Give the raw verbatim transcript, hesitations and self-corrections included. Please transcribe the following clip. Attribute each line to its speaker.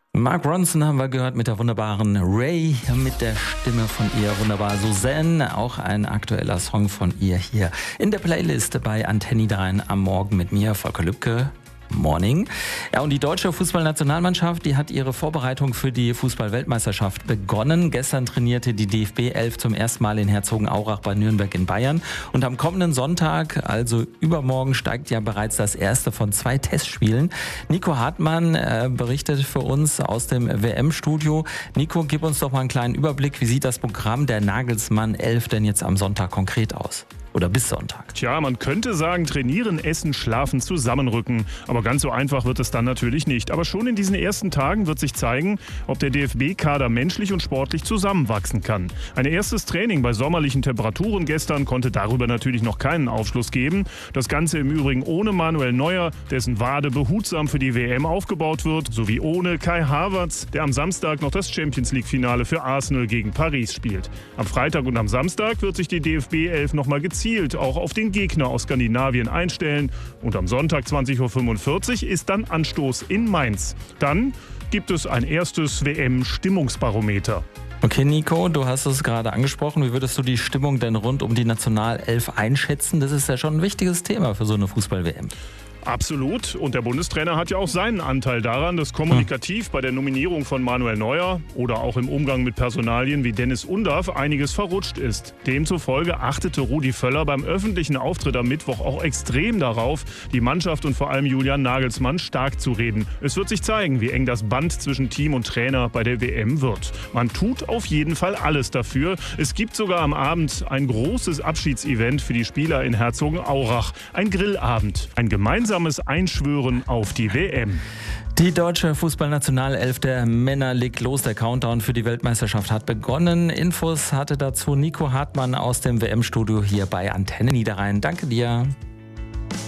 Speaker 1: Mark Ronson haben wir gehört mit der wunderbaren Ray, mit der Stimme von ihr wunderbar Suzanne, auch ein aktueller Song von ihr hier in der Playlist bei Antenne Niederrhein am Morgen mit mir, Volker Lübke. Morning. Ja, und die deutsche Fußballnationalmannschaft, die hat ihre Vorbereitung für die Fußball-Weltmeisterschaft begonnen. Gestern trainierte die D F B elf zum ersten Mal in Herzogenaurach bei Nürnberg in Bayern. Und am kommenden Sonntag, also übermorgen, steigt ja bereits das erste von zwei Testspielen. Nico Hartmann äh, berichtet für uns aus dem W M-Studio. Nico, gib uns doch mal einen kleinen Überblick. Wie sieht das Programm der Nagelsmann elf denn jetzt am Sonntag konkret aus? Oder bis Sonntag.
Speaker 2: Tja, man könnte sagen, trainieren, essen, schlafen, zusammenrücken. Aber ganz so einfach wird es dann natürlich nicht. Aber schon in diesen ersten Tagen wird sich zeigen, ob der D F B-Kader menschlich und sportlich zusammenwachsen kann. Ein erstes Training bei sommerlichen Temperaturen gestern konnte darüber natürlich noch keinen Aufschluss geben. Das Ganze im Übrigen ohne Manuel Neuer, dessen Wade behutsam für die W M aufgebaut wird, sowie ohne Kai Havertz, der am Samstag noch das Champions-League-Finale für Arsenal gegen Paris spielt. Am Freitag und am Samstag wird sich die D F B elf nochmal gezielt auch auf den Gegner aus Skandinavien einstellen. Und am Sonntag zwanzig Uhr fünfundvierzig ist dann Anstoß in Mainz. Dann gibt es ein erstes W M-Stimmungsbarometer.
Speaker 1: Okay, Nico, du hast es gerade angesprochen. Wie würdest du die Stimmung denn rund um die Nationalelf einschätzen? Das ist ja schon ein wichtiges Thema für so eine Fußball-W M.
Speaker 2: Absolut. Und der Bundestrainer hat ja auch seinen Anteil daran, dass kommunikativ bei der Nominierung von Manuel Neuer oder auch im Umgang mit Personalien wie Dennis Undav einiges verrutscht ist. Demzufolge achtete Rudi Völler beim öffentlichen Auftritt am Mittwoch auch extrem darauf, die Mannschaft und vor allem Julian Nagelsmann stark zu reden. Es wird sich zeigen, wie eng das Band zwischen Team und Trainer bei der W M wird. Man tut auf jeden Fall alles dafür. Es gibt sogar am Abend ein großes Abschiedsevent für die Spieler in Herzogenaurach. Ein Grillabend. Ein gemeinsames Einschwören auf die W M.
Speaker 1: Die deutsche Fußballnationalelf der Männer legt los. Der Countdown für die Weltmeisterschaft hat begonnen. Infos hatte dazu Nico Hartmann aus dem W M-Studio hier bei Antenne Niederrhein. Danke dir.